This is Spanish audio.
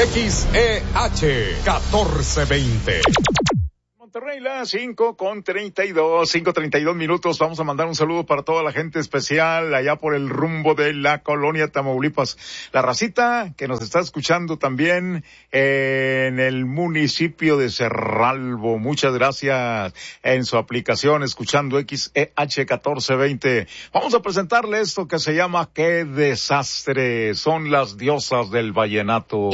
XEH 1420. Monterrey, las 5:32 minutos. Vamos a mandar un saludo para toda la gente especial allá por el rumbo de la colonia Tamaulipas. La racita que nos está escuchando también en el municipio de Cerralbo. Muchas gracias en su aplicación, escuchando XEH 1420. Vamos a presentarle esto que se llama Qué Desastre. Son las diosas del vallenato.